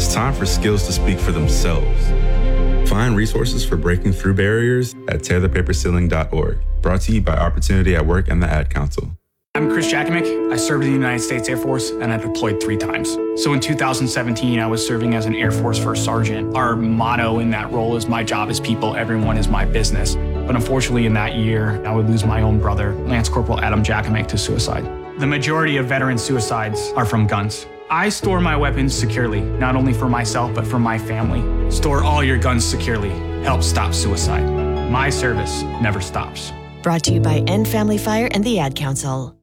It's time for skills to speak for themselves. Find resources for breaking through barriers at tearthepaperceiling.org. Brought to you by Opportunity at Work and the Ad Council. I'm Chris Jakimick. I served in the United States Air Force and I deployed 3 times. So in 2017, I was serving as an Air Force First Sergeant. Our motto in that role is my job is people, everyone is my business. But unfortunately in that year, I would lose my own brother, Lance Corporal Adam Jakimick, to suicide. The majority of veteran suicides are from guns. I store my weapons securely, not only for myself, but for my family. Store all your guns securely. Help stop suicide. My service never stops. Brought to you by End Family Fire and the Ad Council.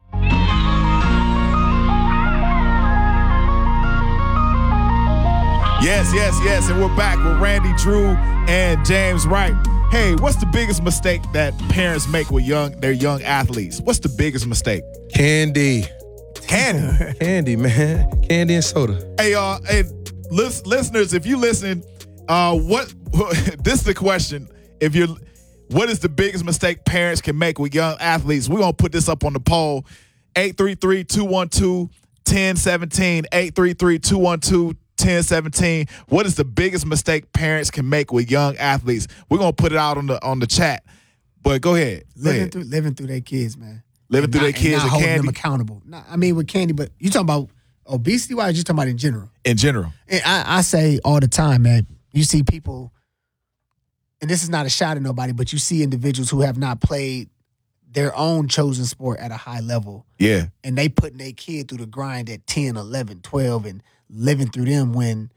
Yes, and we're back with Randy Drew and James Wright. Hey, what's the biggest mistake that parents make with their young athletes? What's the biggest mistake? Candy, man. Candy and soda. Hey, y'all. Hey, listeners, if you listen, this is the question. What is the biggest mistake parents can make with young athletes? We're going to put this up on the poll. 833-212-1017. 833-212-1017. What is the biggest mistake parents can make with young athletes? We're going to put it out on the chat. But go ahead. Living through their kids, man. Living through their kids and with holding Candy. them accountable. I mean, with Candy, but you talking about obesity-wise, you talking about in general? In general. And I say all the time, man, you see people, and this is not a shot at nobody, but you see individuals who have not played their own chosen sport at a high level. Yeah. And they putting their kid through the grind at 10, 11, 12, and living through them when,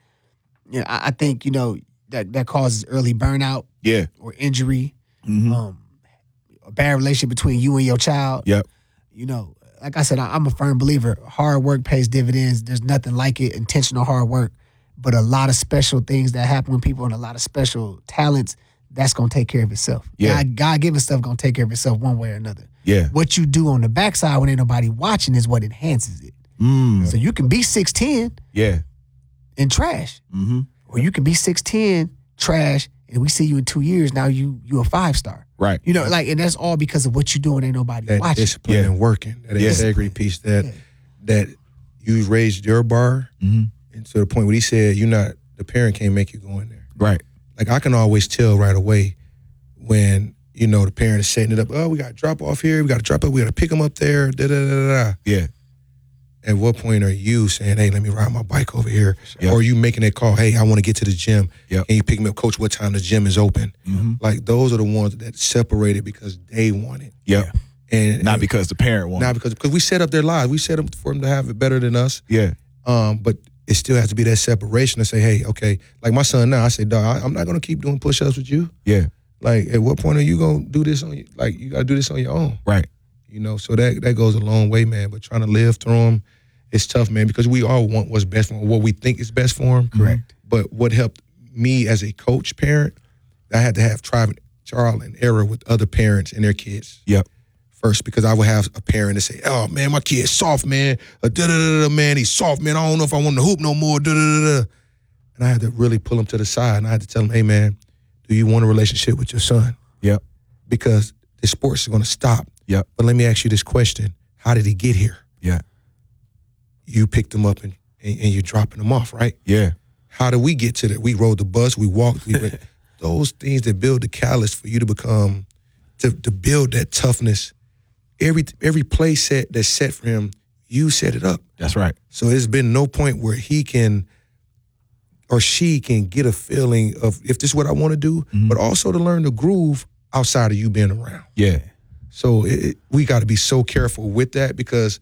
I think, that causes early burnout. Yeah. Or injury. Mm-hmm. A bad relationship between you and your child. Yep. Like I said, I'm a firm believer. Hard work pays dividends. There's nothing like it, intentional hard work. But a lot of special things that happen with people and a lot of special talents, that's going to take care of itself. Yeah. God-given stuff going to take care of itself one way or another. Yeah. What you do on the backside when ain't nobody watching is what enhances it. So you can be 6'10", and trash. Mm-hmm. Or you can be 6'10", trash, and we see you in 2 years, now you a 5-star. Right. And that's all because of what you doing, ain't nobody That watching. discipline and working, that integrity piece, that you raised your bar, and to the point where he said, the parent can't make you go in there. Right. Like I can always tell right away when, the parent is setting it up, we got to drop off here, we got to drop up, we got to pick them up there, da-da-da-da-da. Yeah. At what point are you saying, hey, let me ride my bike over here? Yep. Or are you making that call, hey, I want to get to the gym. Yep. And you pick me up, coach, what time the gym is open? Mm-hmm. Like those are the ones that separated because they want it. Yep. And not because the parent wanted it. Not because we set up their lives. We set them for them to have it better than us. Yeah. But it still has to be that separation to say, hey, okay, like my son now, I say, dog, I'm not going to keep doing push-ups with you. Yeah. Like at what point are you going to do this on you? Like you got to do this on your own. Right. So that goes a long way, man. But trying to live through them, it's tough, man, because we all want what's best for them, what we think is best for them. Correct. But what helped me as a coach parent, I had to have trial and error with other parents and their kids. Yep. First, because I would have a parent to say, oh, man, my kid's soft, man. Man, he's soft, man. I don't know if I want to hoop no more. And I had to really pull him to the side, and I had to tell him, hey, man, do you want a relationship with your son? Yep. Because the sports is going to stop. Yep. But let me ask you this question. How did he get here? Yeah. You picked him up and you're dropping him off, right? Yeah. How did we get to that? We rode the bus, we walked, we went. Those things that build the callus for you to become, to build that toughness. Every play set that's set for him, you set it up. That's right. So there's been no point where he can or she can get a feeling of if this is what I want to do, but also to learn the groove outside of you being around. Yeah. So we got to be so careful with that because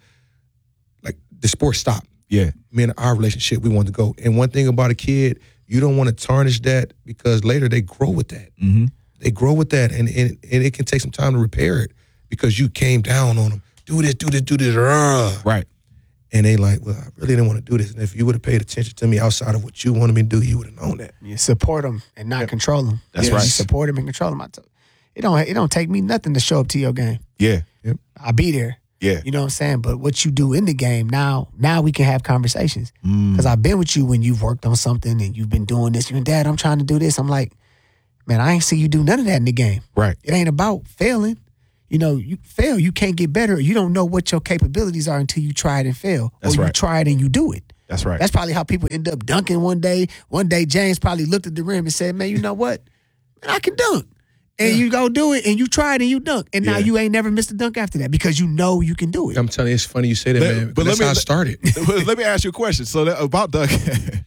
the sport stopped. Yeah. Me and our relationship, we want to go. And one thing about a kid, you don't want to tarnish that because later they grow with that. Mm-hmm. They grow with that, and it can take some time to repair it because you came down on them. Do this. Right. And they like, well, I really didn't want to do this. And if you would have paid attention to me outside of what you wanted me to do, you would have known that. You support them and not control them. That's right. You support them and control them. It don't take me nothing to show up to your game. Yeah. Yep. I'll be there. Yeah. You know what I'm saying? But what you do in the game, now we can have conversations. Because I've been with you when you've worked on something and you've been doing this. You're Dad, I'm trying to do this. I'm like, man, I ain't see you do none of that in the game. Right. It ain't about failing. You fail, you can't get better. You don't know what your capabilities are until you try it and fail. That's or you right. try it and you do it. That's right. That's probably how people end up dunking one day. One day, James probably looked at the rim and said, man, you know what? Man, I can dunk. And you go do it, and you try it, and you dunk. And now you ain't never missed a dunk after that because you know you can do it. I'm telling you, it's funny you say that, man. But that's how I started. Let me ask you a question. So about dunking,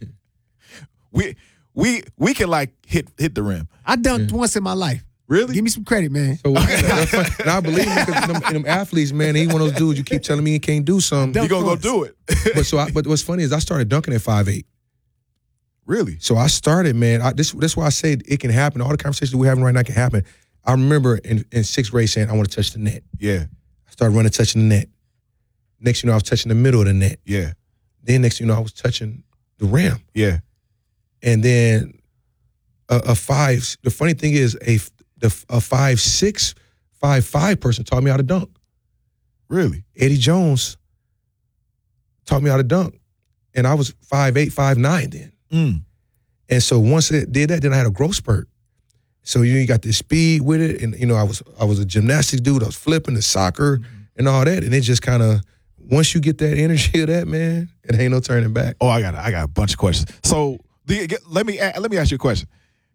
we can like hit the rim. I dunked once in my life. Really? Give me some credit, man. So and I believe him because them athletes, man, he one of those dudes you keep telling me he can't do something. You gonna go do it? But what's funny is I started dunking at 5'8". Really? So I started, man. That's why I say it can happen. All the conversations we're having right now can happen. I remember in sixth grade saying I want to touch the net. Yeah. I started running, touching the net. Next thing you know, I was touching the middle of the net. Yeah. Then next thing you know, I was touching the rim. Yeah. And then a five. The funny thing is, a 5'6", 5'5" person taught me how to dunk. Really? Eddie Jones taught me how to dunk, and I was 5'8", 5'9" then. And so once it did that, then I had a growth spurt. So you got this speed with it, and I was a gymnastics dude. I was flipping the soccer and all that, and it just kind of once you get that energy of that, man, it ain't no turning back. Oh, I got a bunch of questions. So let me ask you a question.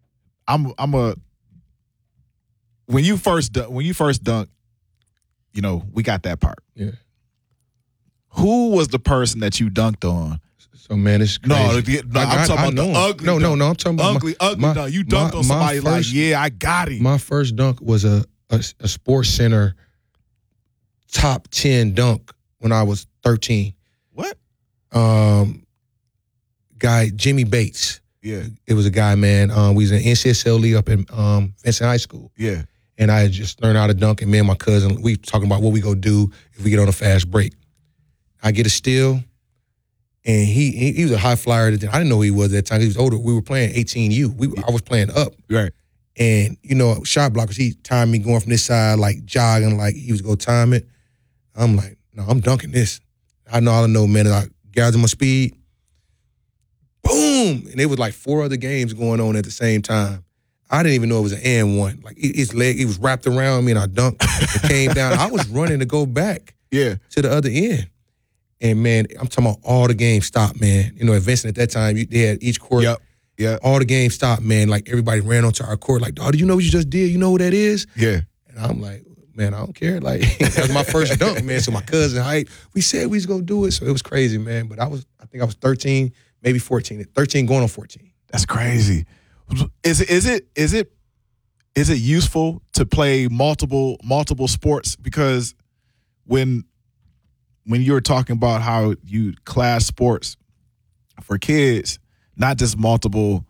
When you first dunk, we got that part. Yeah. Who was the person that you dunked on? So man, it's crazy. No, I'm talking about the ugly. No, I'm talking about ugly dunk. You dunked on somebody first, I got him. My first dunk was a Sports Center top 10 dunk when I was 13. What? Guy Jimmy Bates. Yeah. It was a guy, man. We was in NCSL League up in Vincent High School. Yeah. And I had just learned how to dunk, and me and my cousin, we talking about what we go do if we get on a fast break. I get a steal. And he was a high flyer. I didn't know who he was at that time. He was older. We were playing 18U. I was playing up. Right. And, shot blockers, he timed me going from this side, like jogging, like he was going to time it. I'm like, no, I'm dunking this. I know, man. And I gathered my speed. Boom! And it was like 4 other games going on at the same time. I didn't even know it was an and one. Like his leg, he was wrapped around me and I dunked and came down. I was running to go back to the other end. And, man, I'm talking about all the games stopped, man. At Vincent at that time, they had each court. Yep. All the games stopped, man. Like, everybody ran onto our court. Like, dog, do you know what you just did? You know who that is? Yeah. And I'm like, man, I don't care. Like, that was my first dunk, man. So my cousin, we said we was going to do it. So it was crazy, man. But I think I was 13, maybe 14. 13 going on 14. That's crazy. Is it useful to play multiple sports? Because when you were talking about how you class sports for kids, not just multiple,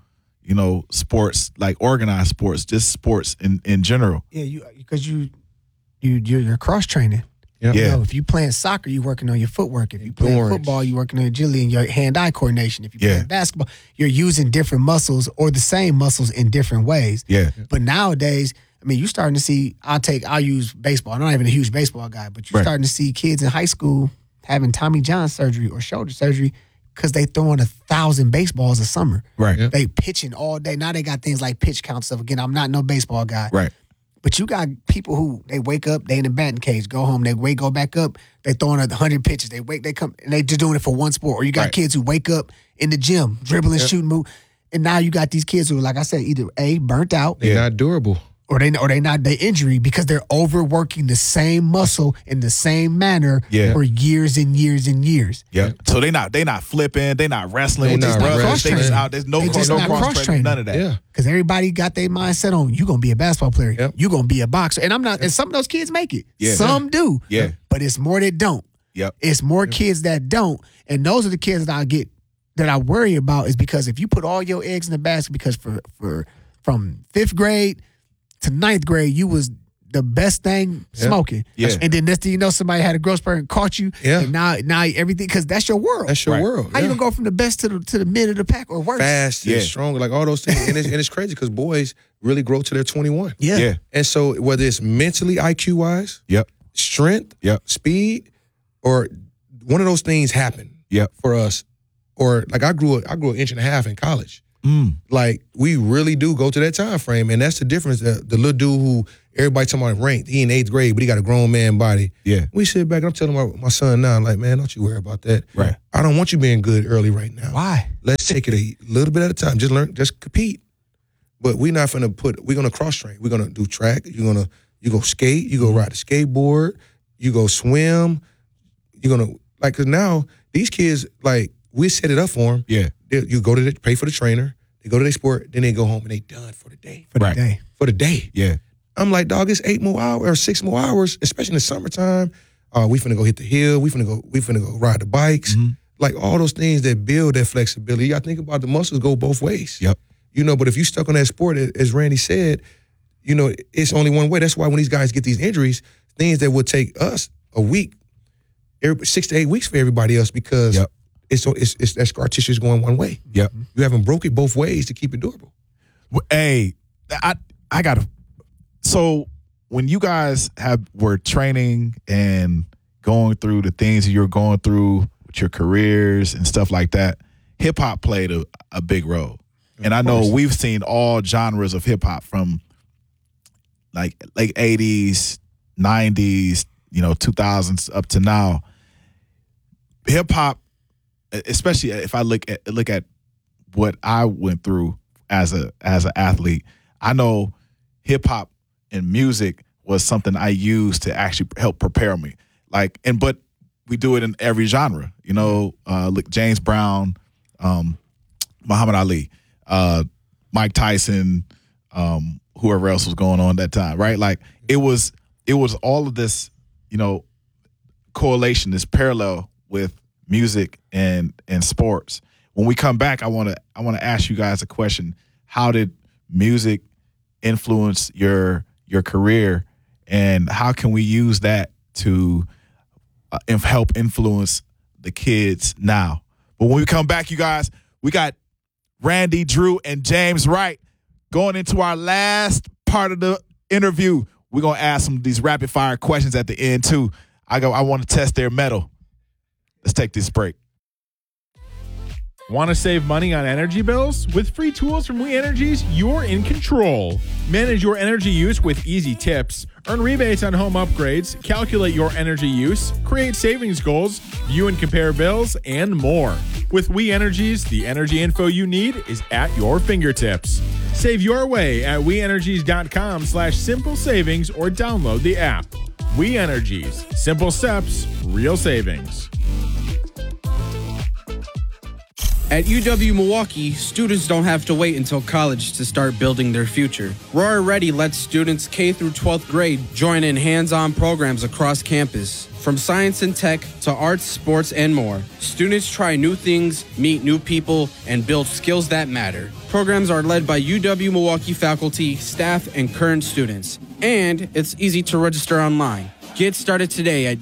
sports, like organized sports, just sports in general. Yeah, because you're cross training. Yep. Yeah. If you playing soccer, you're working on your footwork. If you playing football, you're working on your agility and your hand-eye coordination. If you playing basketball, you're using different muscles or the same muscles in different ways. Yeah. But nowadays, you're starting to see, I'll use baseball. I'm not even a huge baseball guy, but you're starting to see kids in high school having Tommy John surgery or shoulder surgery because they throwing 1,000 baseballs a summer. Right. They pitching all day. Now they got things like pitch count stuff. Again, I'm not no baseball guy. Right. But you got people who they wake up, they in the batting cage, go home, go back up, they throwing 100 pitches. They come, and they just doing it for one sport. Or you got kids who wake up in the gym, dribbling, shooting, move. And now you got these kids who are, like I said, either A, burnt out. They're not durable. Or they not they injury because they're overworking the same muscle in the same manner for years and years and years. Yeah. So they not flipping, they not wrestling with these brothers. They just out. There's no cross training, none of that. Yeah. Because everybody got their mindset on you gonna be a basketball player. Yep. You gonna be a boxer. And I'm not. And some of those kids make it. Yeah. Some do. Yeah. But it's more that don't. Yep. It's more kids that don't. And those are the kids that I worry about is because if you put all your eggs in the basket, because from 5th grade to 9th grade, you was the best thing smoking. Yeah. And then next thing you know, somebody had a growth spurt and caught you. Yeah. And now everything, because that's your world. That's your world. How you gonna go from the best to the mid of the pack or worse? Fast and stronger, like all those things. And it's crazy because boys really grow to their 21. Yeah. And so whether it's mentally IQ-wise, strength, speed, or one of those things happen for us. Or like I grew an inch and a half in college. Like we really do go to that time frame, and that's the difference. The little dude who Everybody talking about ranked. He in 8th grade, but he got a grown man body. Yeah. We sit back, I'm telling my son now, like, man, don't you worry about that. Right. I don't want you being good early right now. Why? Let's take it a little bit at a time. Just learn, just compete. But we're not gonna we're gonna cross train. We're gonna do track. You go skate, you go ride a skateboard, you go swim, you're gonna, like, cause now these kids, like, we set it up for them. Yeah. You go to pay for the trainer, they go to their sport, then they go home and they done for the day. For the Right. day. For the day. Yeah. I'm like, dog, it's 8 more hours or 6 more hours, especially in the summertime. We finna go hit the hill. We finna go ride the bikes. Mm-hmm. Like, all those things that build that flexibility. You gotta think about the muscles go both ways. Yep. You know, but if you stuck on that sport, as Randy said, you know, it's only one way. That's why when these guys get these injuries, things that would take us a week, 6 to 8 weeks for everybody else, because Yep. it's that scar tissue is going one way. Yep. You haven't broke it both ways to keep it durable. Hey, I gotta. So when you guys were training and going through the things that you're going through with your careers and stuff like that, hip hop played a big role. And I know we've seen all genres of hip hop from like late 80s, 90s, 2000s up to now. Hip hop, especially if I look at what I went through as an athlete, I know hip hop and music was something I used to actually help prepare me. But we do it in every genre. Look, James Brown, Muhammad Ali, Mike Tyson, whoever else was going on at that time, right? Like it was all of this, correlation, this parallel with music and sports. When we come back, I want to ask you guys a question. How did music influence your career, and how can we use that to help influence the kids now? But when we come back, you guys, we got Randy, Drew, and James Wright going into our last part of the interview. We're going to ask some of these rapid fire questions at the end too. I want to test their mettle. Let's take this break. Want to save money on energy bills? With free tools from We Energies, you're in control. Manage your energy use with easy tips. Earn rebates on home upgrades, calculate your energy use, create savings goals, view and compare bills, and more. With We Energies, the energy info you need is at your fingertips. Save your way at WeEnergies.com/simple savings or download the app. We Energies. Simple steps, real savings. At UW-Milwaukee, students don't have to wait until college to start building their future. Roar Ready lets students K through 12th grade join in hands-on programs across campus. From science and tech to arts, sports, and more, students try new things, meet new people, and build skills that matter. Programs are led by UW-Milwaukee faculty, staff, and current students. And it's easy to register online. Get started today at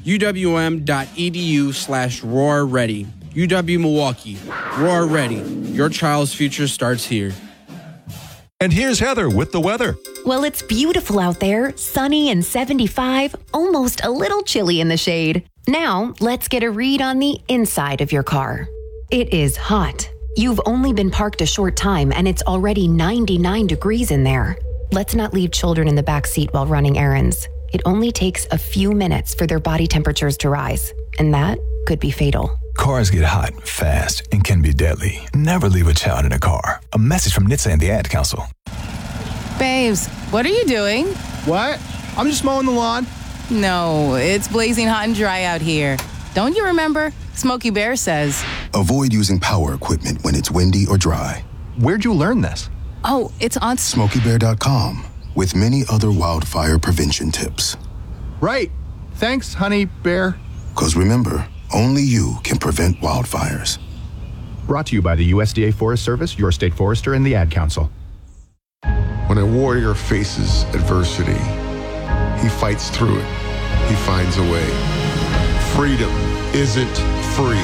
uwm.edu/roarready. UW-Milwaukee. Roar Ready. Your child's future starts here. And here's Heather with the weather. Well, it's beautiful out there, sunny and 75, almost a little chilly in the shade. Now, let's get a read on the inside of your car. It is hot. You've only been parked a short time and it's already 99 degrees in there. Let's not leave children in the back seat while running errands. It only takes a few minutes for their body temperatures to rise, and that could be fatal. Cars get hot, fast, and can be deadly. Never leave a child in a car. A message from NHTSA and the Ad Council. Babes, what are you doing? What? I'm just mowing the lawn. No, it's blazing hot and dry out here. Don't you remember? Smokey Bear says. Avoid using power equipment when it's windy or dry. Where'd you learn this? Oh, it's on SmokeyBear.com with many other wildfire prevention tips. Right. Thanks, honey bear. Because remember, only you can prevent wildfires. Brought to you by the USDA Forest Service, your state forester, and the Ad Council. When a warrior faces adversity, he fights through it. He finds a way. Freedom isn't free.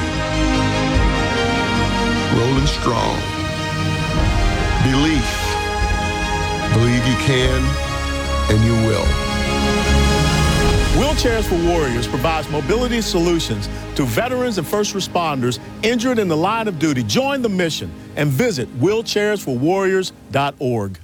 Rolling strong. Belief. Believe you can, and you will. Wheelchairs for Warriors provides mobility solutions to veterans and first responders injured in the line of duty. Join the mission and visit wheelchairsforwarriors.org.